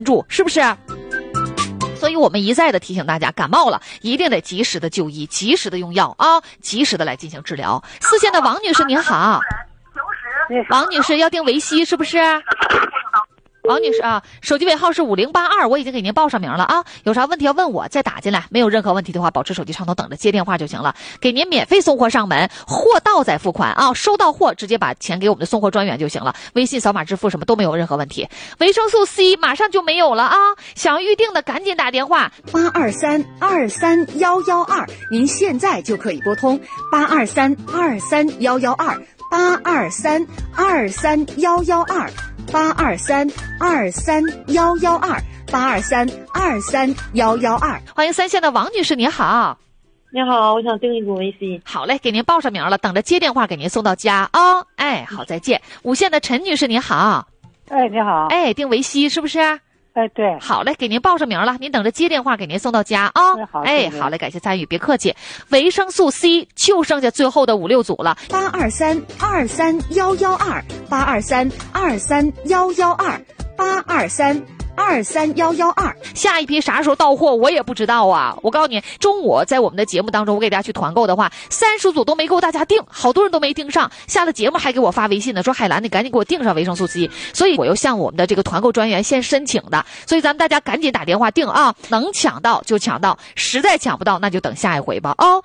注，是不是？所以我们一再的提醒大家，感冒了一定得及时的就医，及时的用药啊，及时的来进行治疗。4线的王女士您好，王女士要订维 C 是不是？王女士啊，手机尾号是5082，我已经给您报上名了啊。有啥问题要问我，再打进来。没有任何问题的话，保持手机畅通，等着接电话就行了。给您免费送货上门，货到再付款啊。收到货直接把钱给我们的送货专员就行了，微信扫码支付什么都没有任何问题。维生素 C 马上就没有了啊，想预定的赶紧打电话 823-23112，您现在就可以拨通823-23112，823-23112，823-23112，823-23112。 欢迎3线的王女士您好。 你好，我想订一组维 C。 好嘞，给您报上名了，等着接电话给您送到家啊。哎，好，再见。5线的陈女士您好。 哎，你好。 哎，订维 C 是不是？ 哎，对。 好嘞，给您报上名了，您等着接电话给您送到家啊。 好。 哎，好嘞，感谢参与，别客气。维生素 C 就剩下最后的5、6组了。 823-23112，823-23112，823-23112。 下一批啥时候到货我也不知道啊！我告诉你，中午在我们的节目当中，我给大家去团购的话，30组都没够大家订，好多人都没订上。下了节目还给我发微信呢，说海兰，你赶紧给我订上维生素 C。所以我又向我们的这个团购专员先申请的，所以咱们大家赶紧打电话订啊，能抢到就抢到，实在抢不到那就等下一回吧哦。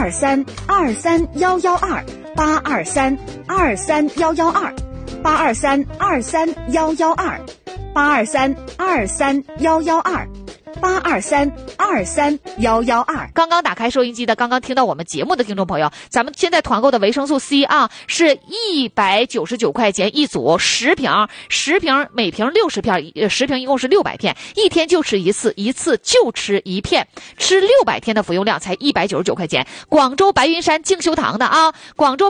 823-23112，823-23112，823-23112，823-23112。 刚刚打开收音机的，刚刚听到我们节目的听众朋友，咱们现在团购的维生素 C 啊，是199块钱一组，10瓶，每瓶60片，10瓶一共是600片，一天就吃一次，一次就吃1片，吃600天的服用量才199块钱。广州白云山净修堂的啊，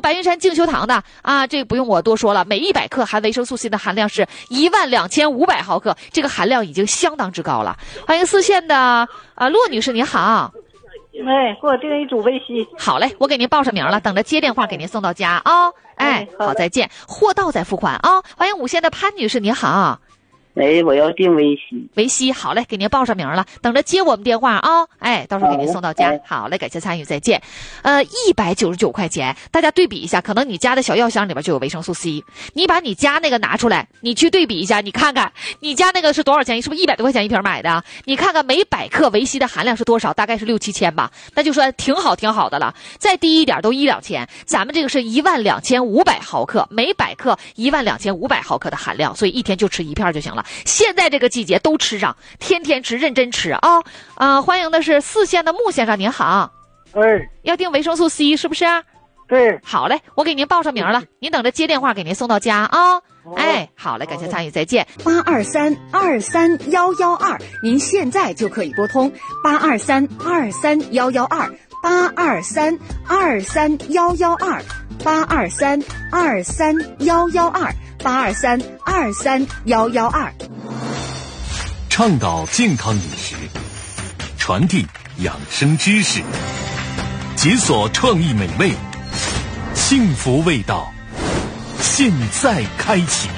这个不用我多说了，每100克含维生素 C 的含量是12500毫克，这个含量已经相当之高了。欢迎4线的骆女士您好。 哎，给我订一组维 C。 好嘞，我给您报上名了，等着接电话给您送到家啊。哎，好，再见，货到再付款啊。欢迎5线的潘女士您好。 哎，我要订维 C。 维 C， 好嘞，给您报上名了，等着接我们电话啊。哎，到时候给您送到家。好嘞，感谢参与，再见。199块钱，大家对比一下，可能你家的小药箱里边就有维生素 C， 你把你家那个拿出来，你去对比一下，你看看你家那个是多少钱？是不是100多块钱一瓶买的？你看看每100克维 C 的含量是多少？大概是6、7千吧，那就说挺好的了。再低一点都1、2千，咱们这个是12500毫克，每100克12500毫克的含量，所以一天就吃1片就行了。现在这个季节都吃上，天天吃，认真吃啊！欢迎的是4线的穆先生，您好。 哎， 要订维生素 C 是不是？ 对。 好嘞，我给您报上名了，您等着接电话给您送到家啊。哎，好嘞，感谢参与，再见。 823-23112，您现在就可以拨通823-23112，823-23112，823-23112，823-23112。 倡导健康饮食，传递养生知识，解锁创意美味，幸福味道，现在开启。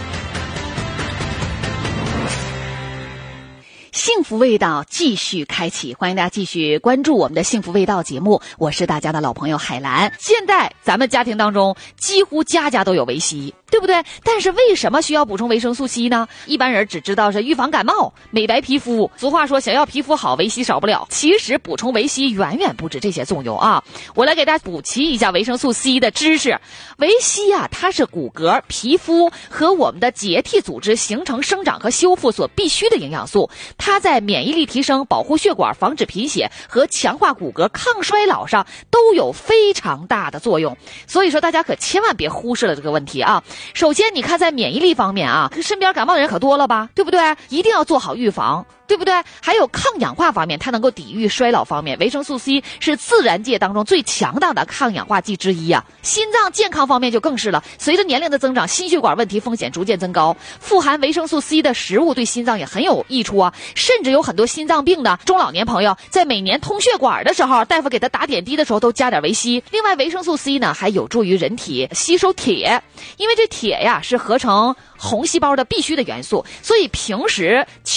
幸福味道继续开启，欢迎大家继续关注我们的幸福味道节目，我是大家的老朋友海兰。现在咱们家庭当中几乎家家都有维 C，对不对？但是为什么需要补充维生素 C 呢？一般人只知道是预防感冒、美白皮肤。俗话说，想要皮肤好，维 C 少不了。其实补充维 C 远远不止这些作用啊！我来给大家补齐一下维生素 C 的知识。维 C 啊，它是骨骼、皮肤和我们的结缔组织形成、生长和修复所必须的营养素。它在免疫力提升、保护血管、防止贫血和强化骨骼、抗衰老上都有非常大的作用。所以说，大家可千万别忽视了这个问题啊！首先，你看在免疫力方面啊，身边感冒的人可多了吧，对不对？一定要做好预防。 对不对？还有抗氧化方面，它能够抵御衰老方面，维生素 C 是自然界当中最强大的抗氧化剂之一啊。心脏健康方面就更是了，随着年龄的增长，心血管问题风险逐渐增高，富含维生素 C 的食物对心脏也很有益处啊。甚至有很多心脏病的中老年朋友，在每年通血管的时候，大夫给他打点滴的时候都加点维 C。另外，维生素 C 呢还有助于人体吸收铁，因为这铁呀是合成红细胞的必须的元素，所以平时